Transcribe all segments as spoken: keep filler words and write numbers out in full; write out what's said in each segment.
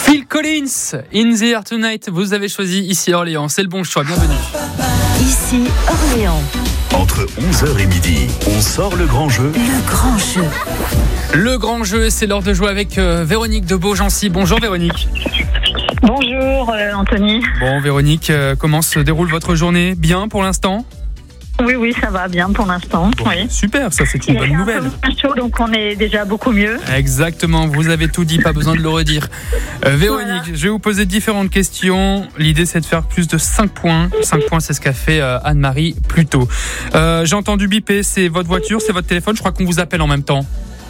Phil Collins, In the Air Tonight, vous avez choisi Ici Orléans, c'est le bon choix, bienvenue. Ici Orléans. Entre onze heures et midi, on sort le grand jeu. Le grand jeu. Le grand jeu, c'est l'heure de jouer avec euh, Véronique de Beaugency. Bonjour Véronique. Bonjour euh, Anthony. Bon Véronique, euh, comment se déroule votre journée? Bien pour l'instant? Oui, oui, ça va bien pour l'instant. Bon, oui. Super, ça c'est une bonne nouvelle. Il est un peu chaud, donc on est déjà beaucoup mieux. Exactement, vous avez tout dit, pas besoin de le redire. Euh, Véronique, voilà. Je vais vous poser différentes questions. L'idée c'est de faire plus de cinq points. cinq points, c'est ce qu'a fait euh, Anne-Marie plus tôt. Euh, j'ai entendu biper, c'est votre voiture, c'est votre téléphone, je crois qu'on vous appelle en même temps.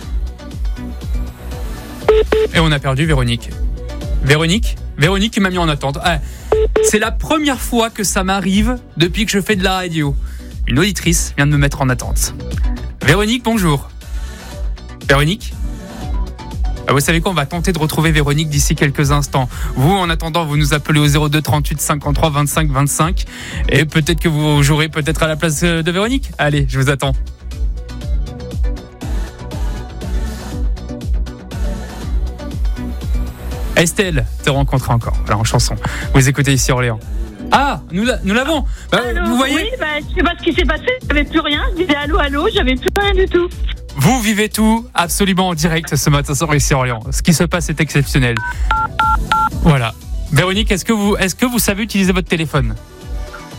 Et on a perdu Véronique. Véronique Véronique qui m'a mis en attente. Ah, c'est la première fois que ça m'arrive depuis que je fais de la radio. Une auditrice vient de me mettre en attente. Véronique, bonjour. Véronique ? Ah, vous savez quoi, on va tenter de retrouver Véronique d'ici quelques instants. Vous, en attendant, vous nous appelez au zéro deux trente-huit cinquante-trois vingt-cinq vingt-cinq et peut-être que vous jouerez peut-être à la place de Véronique. Allez, je vous attends. Estelle te rencontre encore, alors en chanson. Vous écoutez Ici Orléans. Ah, nous, la, nous l'avons. Bah, allô, vous voyez ? Oui, bah, je sais pas ce qui s'est passé. J'avais plus rien. Je disais allô, allô. J'avais plus rien du tout. Vous vivez tout absolument en direct ce matin sur Ici Orléans. Ce qui se passe est exceptionnel. Voilà. Véronique, est-ce que vous, est-ce que vous savez utiliser votre téléphone ? Comment ?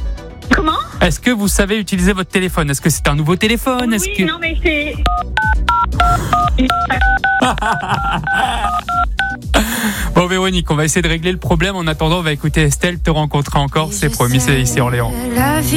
Est-ce que vous savez utiliser votre téléphone ? Est-ce que c'est un nouveau téléphone ? Oui, est-ce que... non, mais c'est. Bon Véronique, on va essayer de régler le problème. En attendant, on va écouter Estelle te rencontrer encore. C'est promis, c'est Ici Orléans.